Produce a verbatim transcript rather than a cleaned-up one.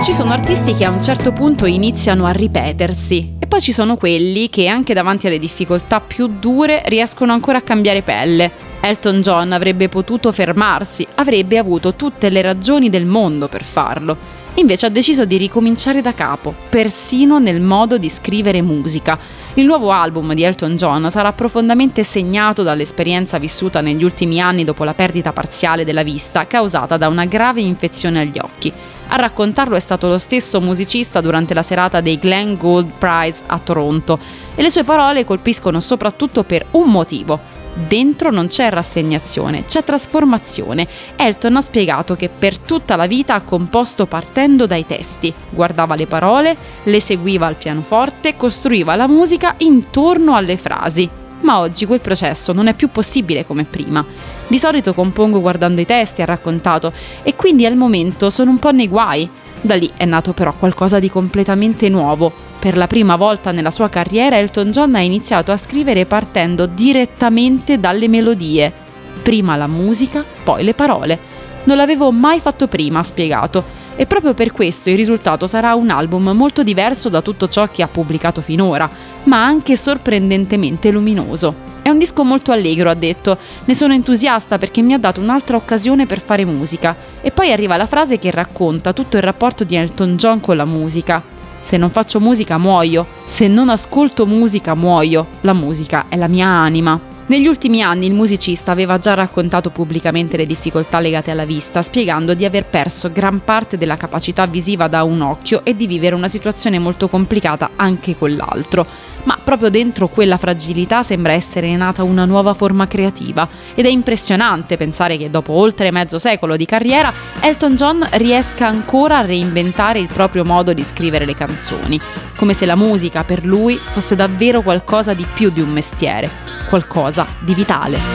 Ci sono artisti che a un certo punto iniziano a ripetersi e poi ci sono quelli che anche davanti alle difficoltà più dure riescono ancora a cambiare pelle. Elton John avrebbe potuto fermarsi, avrebbe avuto tutte le ragioni del mondo per farlo. Invece ha deciso di ricominciare da capo, persino nel modo di scrivere musica. Il nuovo album di Elton John sarà profondamente segnato dall'esperienza vissuta negli ultimi anni dopo la perdita parziale della vista causata da una grave infezione agli occhi. A raccontarlo è stato lo stesso musicista durante la serata dei Glenn Gould Prize a Toronto, e le sue parole colpiscono soprattutto per un motivo. Dentro non c'è rassegnazione, c'è trasformazione. Elton ha spiegato che per tutta la vita ha composto partendo dai testi, guardava le parole, le seguiva al pianoforte, costruiva la musica intorno alle frasi. Ma oggi quel processo non è più possibile come prima. Di solito compongo guardando i testi, ha raccontato, e quindi al momento sono un po' nei guai. Da lì è nato però qualcosa di completamente nuovo. Per la prima volta nella sua carriera Elton John ha iniziato a scrivere partendo direttamente dalle melodie. Prima la musica, poi le parole. Non l'avevo mai fatto prima, ha spiegato. E proprio per questo il risultato sarà un album molto diverso da tutto ciò che ha pubblicato finora, ma anche sorprendentemente luminoso. È un disco molto allegro, ha detto. Ne sono entusiasta perché mi ha dato un'altra occasione per fare musica. E poi arriva la frase che racconta tutto il rapporto di Elton John con la musica. Se non faccio musica muoio, se non ascolto musica muoio, la musica è la mia anima. Negli ultimi anni il musicista aveva già raccontato pubblicamente le difficoltà legate alla vista, spiegando di aver perso gran parte della capacità visiva da un occhio e di vivere una situazione molto complicata anche con l'altro. Ma proprio dentro quella fragilità sembra essere nata una nuova forma creativa, ed è impressionante pensare che dopo oltre mezzo secolo di carriera Elton John riesca ancora a reinventare il proprio modo di scrivere le canzoni, come se la musica per lui fosse davvero qualcosa di più di un mestiere, qualcosa di vitale.